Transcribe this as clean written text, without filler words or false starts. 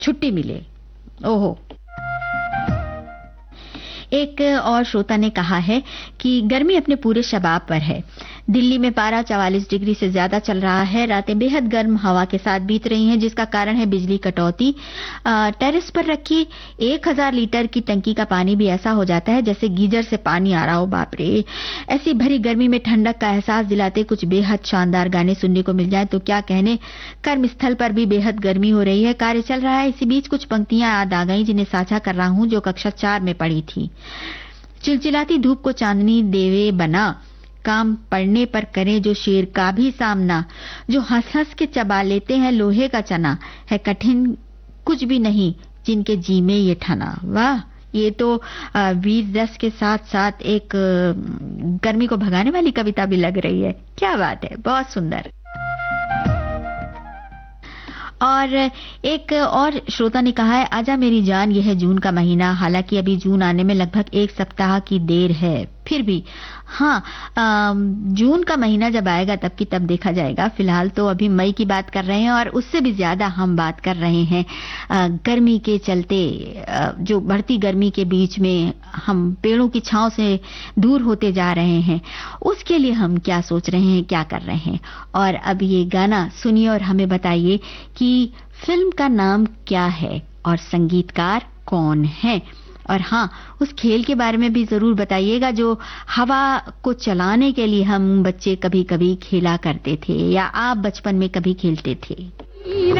छुट्टी मिले। ओहो। एक और श्रोता ने कहा है कि गर्मी अपने पूरे शबाब पर है। दिल्ली में पारा 44 डिग्री से ज्यादा चल रहा है। रातें बेहद गर्म हवा के साथ बीत रही हैं, जिसका कारण है बिजली कटौती। टेरेस पर रखी 1000 लीटर की टंकी का पानी भी ऐसा हो जाता है जैसे गीजर से पानी आ रहा हो। बाप रे, ऐसी भरी गर्मी में ठंडक का एहसास दिलाते कुछ बेहद शानदार गाने सुनने को मिल जाए तो क्या कहने। कर्मस्थल पर भी बेहद गर्मी हो रही है, कार्य चल रहा है। इसी बीच कुछ पंक्तियां याद आ गई जिन्हें साझा कर रहा हूं, जो कक्षा 4 में पढ़ी थी। चिलचिलाती धूप को चांदनी देवे बना, काम पड़ने पर करे जो शेर का भी सामना, जो हंस हंस के चबा लेते हैं लोहे का चना, है कठिन कुछ भी नहीं जिनके जी में ये ठना। वाह, ये तो वीर रस के साथ साथ एक गर्मी को भगाने वाली कविता भी लग रही है। क्या बात है, बहुत सुंदर। और एक और श्रोता ने कहा है, आजा मेरी जान ये है जून का महीना। हालांकि अभी जून आने में लगभग 1 सप्ताह की देर है, फिर भी हाँ, जून का महीना जब आएगा तब की तब देखा जाएगा। फिलहाल तो अभी मई की बात कर रहे हैं और उससे भी ज्यादा हम बात कर रहे हैं गर्मी के चलते, जो बढ़ती गर्मी के बीच में हम पेड़ों की छांव से दूर होते जा रहे हैं, उसके लिए हम क्या सोच रहे हैं, क्या कर रहे हैं। और अब ये गाना सुनिए और हमें बताइए कि फिल्म का नाम क्या है और संगीतकार कौन है। और हाँ, उस खेल के बारे में भी जरूर बताइएगा जो हवा को चलाने के लिए हम बच्चे कभी कभी खेला करते थे या आप बचपन में कभी खेलते थे।